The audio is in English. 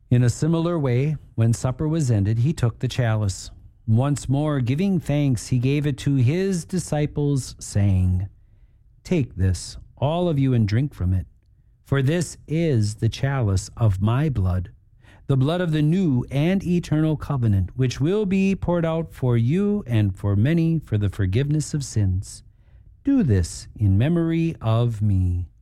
In a similar way, when supper was ended, he took the chalice. Once more, giving thanks, he gave it to his disciples, saying, "Take this, all of you, and drink from it. For this is the chalice of my blood, the blood of the new and eternal covenant, which will be poured out for you and for many for the forgiveness of sins. Do this in memory of me."